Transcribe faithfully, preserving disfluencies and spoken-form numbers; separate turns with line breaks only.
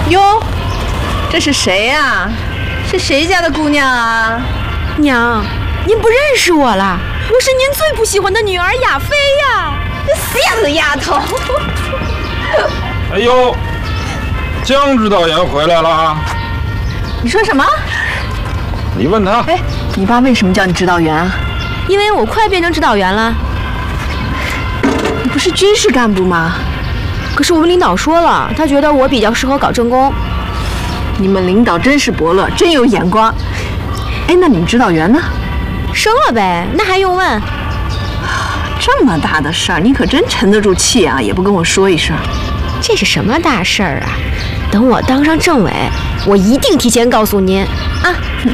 哟，这是谁呀、啊？是谁家的姑娘啊？
娘，您不认识我了？我是您最不喜欢的女儿亚菲呀！
死丫头！
哎呦，江指导员回来了。
你说什么？
你问他。
哎，你爸为什么叫你指导员啊？
因为我快变成指导员了。
你不是军事干部吗？
可是我们领导说了，他觉得我比较适合搞政工。
你们领导真是伯乐，真有眼光。哎，那你们指导员呢？
升了呗，那还用问？
这么大的事儿，你可真沉得住气啊，也不跟我说一声。
这是什么大事儿啊？等我当上政委，我一定提前告诉您啊。